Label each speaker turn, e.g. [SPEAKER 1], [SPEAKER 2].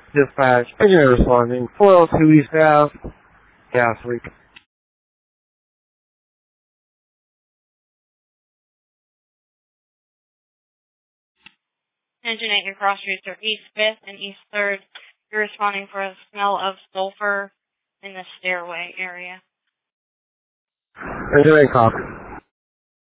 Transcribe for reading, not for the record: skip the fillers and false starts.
[SPEAKER 1] Dispatch, engineer responding, 402 East Ave, gas leak.
[SPEAKER 2] Engine 8, your cross streets are East 5th and East 3rd. You're responding for a smell of sulfur in the stairway area.
[SPEAKER 1] Engine 8, copy.